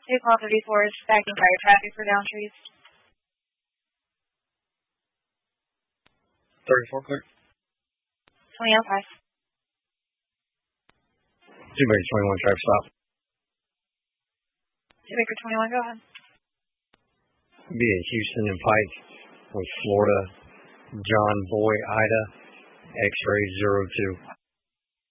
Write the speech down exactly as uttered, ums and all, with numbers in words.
two call thirty-four is backing fire traffic for down trees. thirty-four clear. twenty oh five. two Baker twenty-one, traffic stop. two Baker twenty-one, go ahead. Be at Houston and Pike with Florida, John Boy, Ida, X-ray zero two.